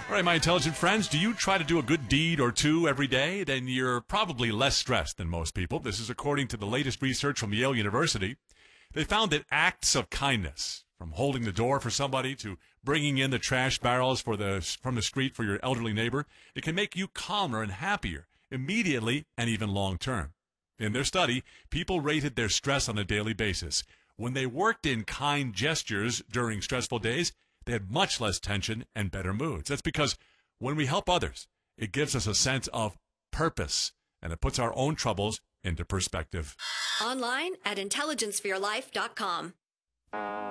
All right, my intelligent friends, do you try to do a good deed or two every day? Then you're probably less stressed than most people. This is according to the latest research from Yale University. They found that acts of kindness, from holding the door for somebody to bringing in the trash barrels from the street for your elderly neighbor, it can make you calmer and happier immediately and even long term. In their study, people rated their stress on a daily basis. When they worked in kind gestures during stressful days, they had much less tension and better moods. That's because when we help others, it gives us a sense of purpose, and it puts our own troubles into perspective. Online at intelligenceforyourlife.com.